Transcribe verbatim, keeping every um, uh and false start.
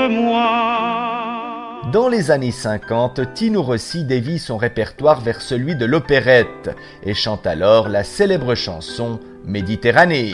moi. Dans les années cinquante, Tino Rossi dévie son répertoire vers celui de l'opérette et chante alors la célèbre chanson Méditerranée.